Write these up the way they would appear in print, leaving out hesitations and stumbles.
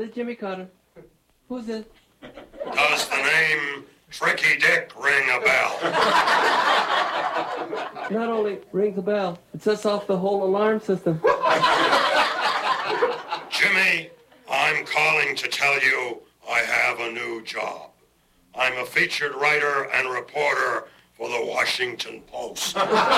This is Jimmy Carter. Who's this? Does the name Tricky Dick ring a bell? Not only rings a bell, it sets off the whole alarm system. Jimmy, I'm calling to tell you I have a new job. I'm a featured writer and reporter for the Washington Post.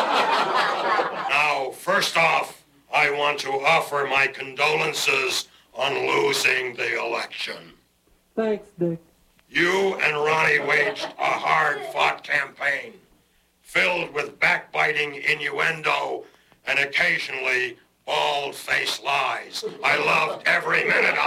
Now, first off, I want to offer my condolences on losing the election. Thanks, Dick. You and Ronnie waged a hard-fought campaign filled with backbiting innuendo and occasionally bald-faced lies. I loved every minute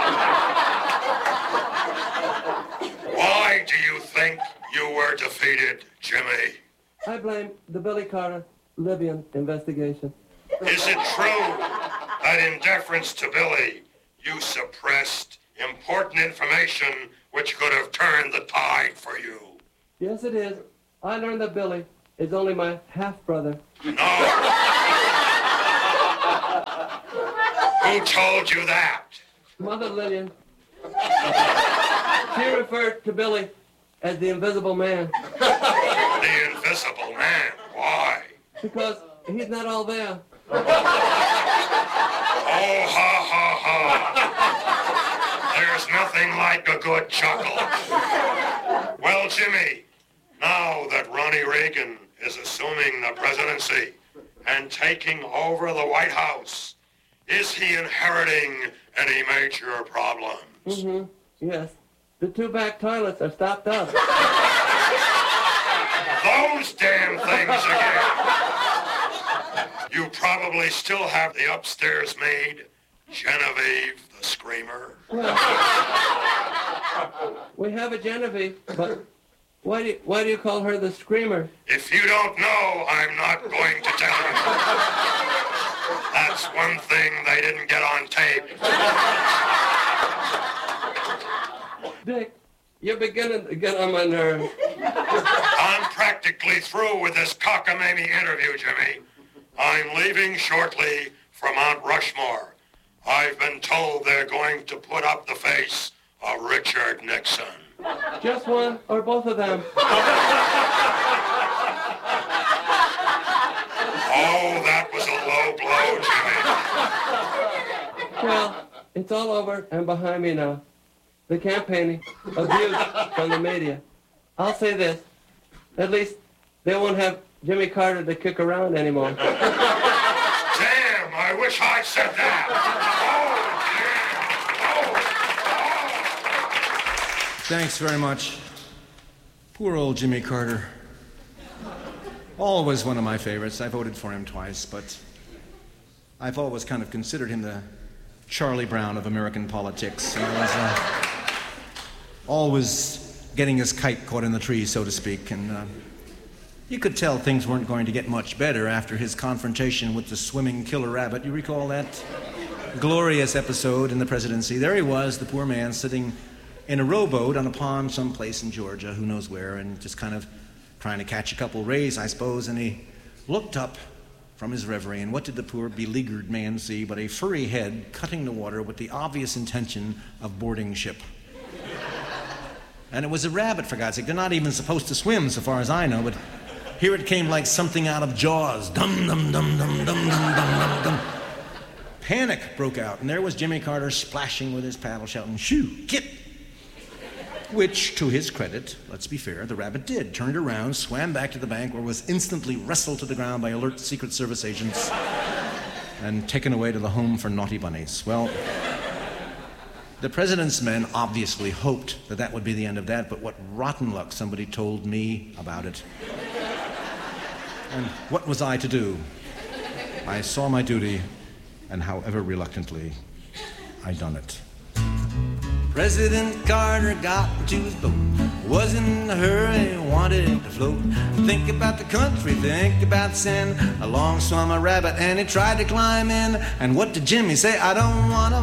of it. Why do you think you were defeated, Jimmy? I blame the Billy Carter Libyan investigation. Is it true that in deference to Billy, you suppressed important information which could have turned the tide for you? Yes, it is. I learned that Billy is only my half-brother. No. Who told you that? Mother Lillian. She referred to Billy as the Invisible Man. The Invisible Man? Why? Because he's not all there. Oh, ha, ha, ha. There's nothing like a good chuckle. Well, Jimmy, now that Ronnie Reagan is assuming the presidency and taking over the White House, is he inheriting any major problems? Mm-hmm. Yes. The two back toilets are stopped up. Those damn things again. You probably still have the upstairs maid, Genevieve the Screamer. Well, we have a Genevieve, but why do you call her the Screamer? If you don't know, I'm not going to tell you. That's one thing they didn't get on tape. Dick, you're beginning to get on my nerves. I'm practically through with this cockamamie interview, Jimmy. I'm leaving shortly for Mount Rushmore. I've been told they're going to put up the face of Richard Nixon. Just one or both of them? Oh, that was a low blow, Jimmy. Well, it's all over and behind me now. The campaigning, abuse from the media. I'll say this. At least they won't have Jimmy Carter to kick around anymore. Damn, I wish I said that. Thanks very much. Poor old Jimmy Carter. Always one of my favorites. I voted for him twice, but I've always kind of considered him the Charlie Brown of American politics. He was always getting his kite caught in the tree, so to speak, and you could tell things weren't going to get much better after his confrontation with the swimming killer rabbit. You recall that glorious episode in the presidency? There he was, the poor man, sitting in a rowboat on a pond someplace in Georgia, who knows where, and just kind of trying to catch a couple rays, I suppose, and he looked up from his reverie, and what did the poor beleaguered man see but a furry head cutting the water with the obvious intention of boarding ship. And it was a rabbit, for God's sake. They're not even supposed to swim, so far as I know, but here it came like something out of Jaws. Dum, dum, dum, dum, dum, dum, dum, dum, dum. Panic broke out, and there was Jimmy Carter splashing with his paddle, shouting, "Shoo, get!" Which, to his credit, let's be fair, the rabbit did. Turned around, swam back to the bank, where was instantly wrestled to the ground by alert Secret Service agents and taken away to the home for naughty bunnies. Well, the president's men obviously hoped that that would be the end of that, but what rotten luck somebody told me about it. And what was I to do? I saw my duty, and however reluctantly, I done it. President Carter got into his boat, was in a hurry, wanted it to float. Think about the country, think about sin. Along swam a rabbit and he tried to climb in. And what did Jimmy say? I don't want to